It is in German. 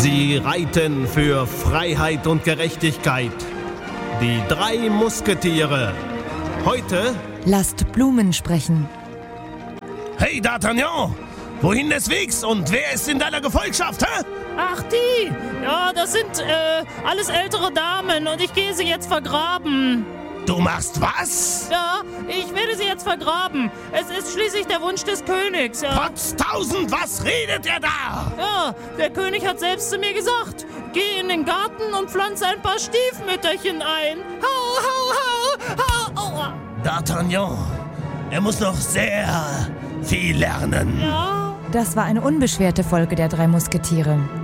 Sie reiten für Freiheit und Gerechtigkeit. Die 3 Musketiere. Heute... Lasst Blumen sprechen. Hey D'Artagnan, wohin des Wegs und wer ist in deiner Gefolgschaft, hä? Ach, die! Ja, das sind alles ältere Damen und ich gehe sie jetzt vergraben. Du machst was? Ja, ich werde sie jetzt vergraben. Es ist schließlich der Wunsch des Königs, ja. Potztausend, was redet er da? Ja, der König hat selbst zu mir gesagt, geh in den Garten und pflanze ein paar Stiefmütterchen ein. Hau, hau, hau, hau. Aua. D'Artagnan, er muss noch sehr viel lernen. Ja. Das war eine unbeschwerte Folge der 3 Musketiere.